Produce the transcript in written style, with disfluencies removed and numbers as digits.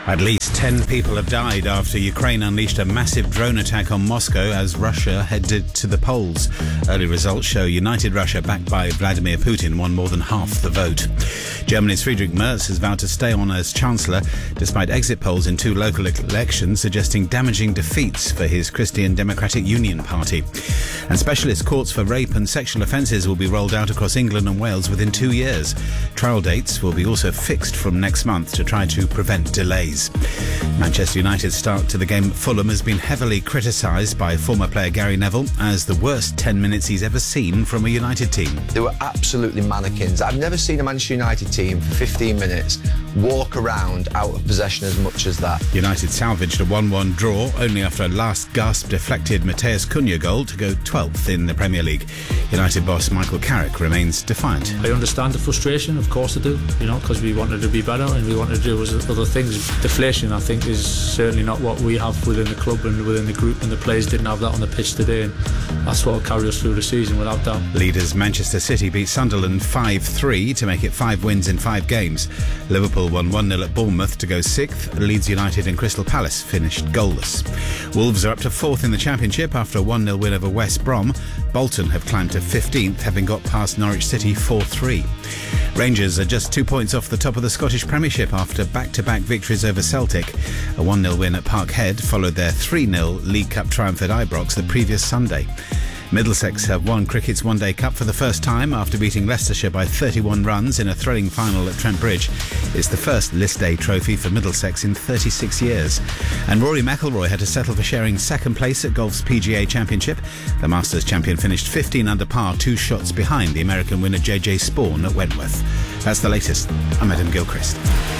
At least 10 people have died after Ukraine unleashed a massive drone attack on Moscow as Russia headed to the polls. Early results show United Russia, backed by Vladimir Putin, won more than half the vote. Germany's Friedrich Merz has vowed to stay on as Chancellor, despite exit polls in 2 local elections suggesting damaging defeats for his Christian Democratic Union party. And specialist courts for rape and sexual offences will be rolled out across England and Wales within 2 years. Trial dates will be also fixed from next month to try to prevent delays. Manchester United's start to the game at Fulham has been heavily criticised by former player Gary Neville as the worst 10 minutes he's ever seen from a United team. They were absolutely mannequins. I've never seen a Manchester United team for 15 minutes walk around out of possession as much as that. United salvaged a 1-1 draw only after a last gasp deflected Matheus Cunha goal to go 12th in the Premier League. United boss Michael Carrick remains defiant. I understand the frustration, of course I do, because we wanted to be better and we wanted to do other things. Deflation, I think, is certainly not what we have within the club and within the group, and the players didn't have that on the pitch today, and that's what will carry us through the season without doubt. Leaders Manchester City beat Sunderland 5-3 to make it 5 wins in 5 games. Liverpool won 1-0 at Bournemouth to go 6th. Leeds United and Crystal Palace finished goalless. Wolves are up to 4th in the Championship after a 1-0 win over West Brom. Bolton have climbed to 15th, having got past Norwich City 4-3. Rangers are just 2 points off the top of the Scottish Premiership after back-to-back victories over Celtic. A 1-0 win at Parkhead followed their 3-0 League Cup triumph at Ibrox the previous Sunday. Middlesex have won Cricket's One Day Cup for the first time after beating Leicestershire by 31 runs in a thrilling final at Trent Bridge. It's the first List Day trophy for Middlesex in 36 years. And Rory McIlroy had to settle for sharing second place at golf's PGA Championship. The Masters champion finished 15 under par, 2 shots behind the American winner JJ Spawn at Wentworth. That's the latest. I'm Adam Gilchrist.